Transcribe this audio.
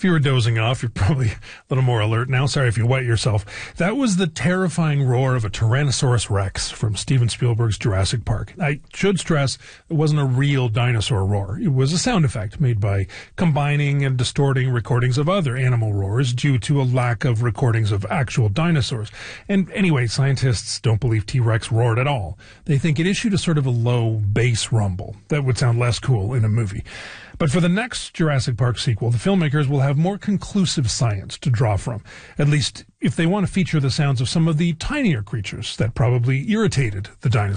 If you were dozing off, you're probably a little more alert now. Sorry if you wet yourself. That was the terrifying roar of a Tyrannosaurus Rex from Steven Spielberg's Jurassic Park. I should stress it wasn't a real dinosaur roar. It was a sound effect made by combining and distorting recordings of other animal roars due to a lack of recordings of actual dinosaurs. And anyway, scientists don't believe T-Rex roared at all. They think it issued a sort of a low bass rumble that would sound less cool in a movie. But for the next Jurassic Park sequel, the filmmakers will have more conclusive science to draw from, at least if they want to feature the sounds of some of the tinier creatures that probably irritated the dinosaurs.